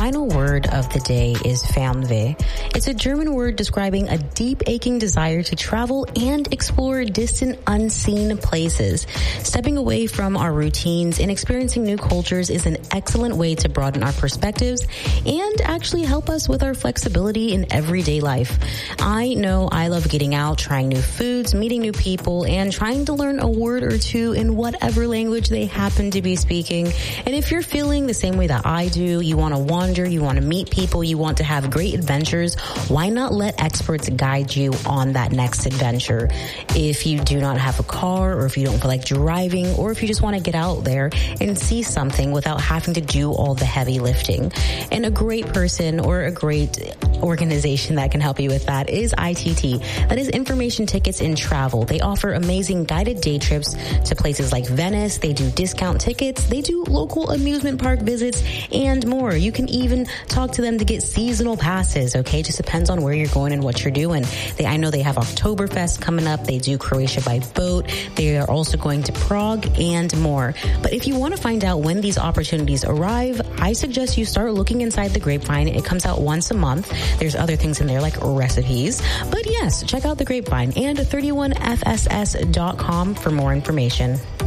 final word of the day is Fernweh. It's a German word describing a deep aching desire to travel and explore distant, unseen places. Stepping away from our routines and experiencing new cultures is an excellent way to broaden our perspectives and actually help us with our flexibility in everyday life. I know I love getting out, trying new foods, meeting new people, and trying to learn a word or two in whatever language they happen to be speaking. And if you're feeling the same way that I do, you want to wander, you want to meet people, you want to have great adventures, why not let experts guide you on that next adventure? If you do not have a car, or if you don't feel like driving, or if you just want to get out there and see something without having to do all the heavy lifting. And a great person or a great organization that can help you with that is ITT. That is Information Tickets and Travel. They offer amazing guided day trips to places like Venice. They do discount tickets. They do local amusement park visits and more. You can even talk to them to get seasonal passes, okay? Just depends on where you're going and what you're doing. I know they have Oktoberfest coming up. They do Croatia by boat. They are also going to Prague and more. But if you want to find out when these opportunities arrive, I suggest you start looking inside the Grapevine. It comes out once a month. There's other things in there like recipes. But yes, check out the Grapevine and 31fss.com for more information.